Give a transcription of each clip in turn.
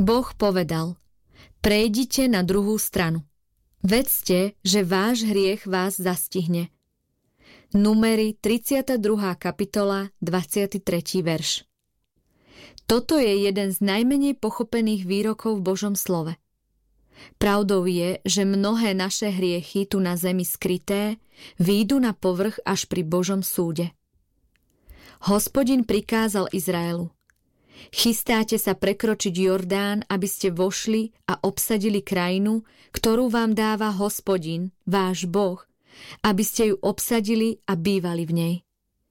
Boh povedal: prejdite na druhú stranu. Vedzte, že váš hriech vás zastihne. Númeri 32. kapitola, 23. verš. Toto je jeden z najmenej pochopených výrokov v Božom slove. Pravdou je, že mnohé naše hriechy tu na zemi skryté výjdu na povrch až pri Božom súde. Hospodin prikázal Izraelu: chystáte sa prekročiť Jordán, aby ste vošli a obsadili krajinu, ktorú vám dáva Hospodin, váš Boh, aby ste ju obsadili a bývali v nej.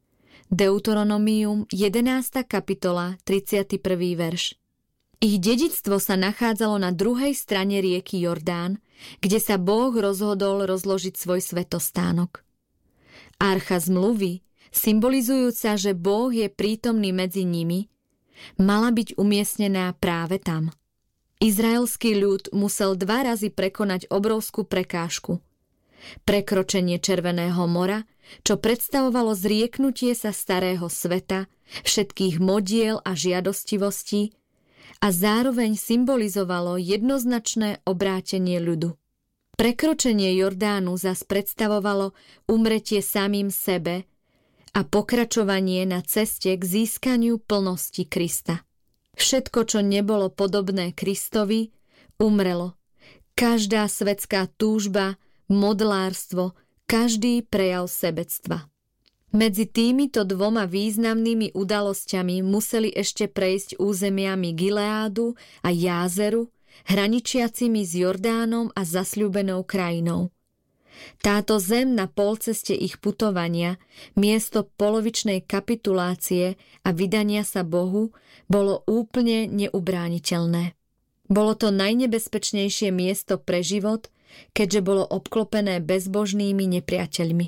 Deuteronomium 11. kapitola, 31. verš. Ich dedičstvo sa nachádzalo na druhej strane rieky Jordán, kde sa Boh rozhodol rozložiť svoj svätostánok. Archa zmluvy, symbolizujúca, že Boh je prítomný medzi nimi, mala byť umiestnená práve tam. Izraelský ľud musel 2 razy prekonať obrovskú prekážku. Prekročenie Červeného mora, čo predstavovalo zrieknutie sa starého sveta, všetkých modiel a žiadostivostí a zároveň symbolizovalo jednoznačné obrátenie ľudu. Prekročenie Jordánu zas predstavovalo umretie samým sebe a pokračovanie na ceste k získaniu plnosti Krista. Všetko, čo nebolo podobné Kristovi, umrelo. Každá svetská túžba, modlárstvo, každý prejav sebectva. Medzi týmito 2 významnými udalosťami museli ešte prejsť územiami Gileádu a Jázeru, hraničiacimi s Jordánom a zasľúbenou krajinou. Táto zem na polceste ich putovania, miesto polovičnej kapitulácie a vydania sa Bohu, bolo úplne neubrániteľné. Bolo to najnebezpečnejšie miesto pre život, keďže bolo obklopené bezbožnými nepriateľmi.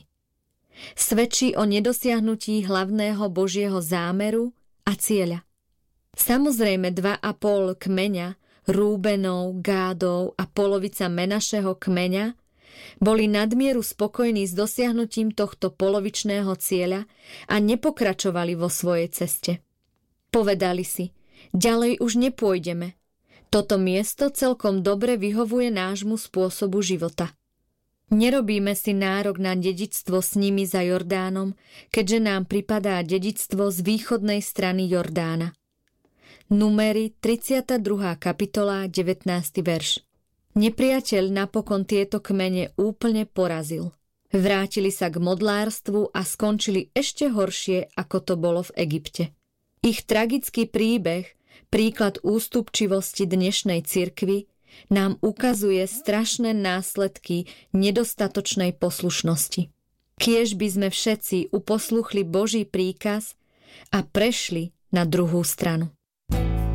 Svedčí o nedosiahnutí hlavného Božieho zámeru a cieľa. Samozrejme 2,5 kmeňa, Rúbenov, Gádov a polovica Menašeho kmeňa boli nadmieru spokojní s dosiahnutím tohto polovičného cieľa a nepokračovali vo svojej ceste. Povedali si: ďalej už nepôjdeme. Toto miesto celkom dobre vyhovuje nášmu spôsobu života. Nerobíme si nárok na dedičstvo s nimi za Jordánom, keďže nám pripadá dedičstvo z východnej strany Jordána. Númeri 32. kapitola, 19. verš. Nepriateľ napokon tieto kmene úplne porazil. Vrátili sa k modlárstvu a skončili ešte horšie, ako to bolo v Egypte. Ich tragický príbeh, príklad ústupčivosti dnešnej cirkvi, nám ukazuje strašné následky nedostatočnej poslušnosti. Kiež by sme všetci uposluchli Boží príkaz a prešli na druhú stranu.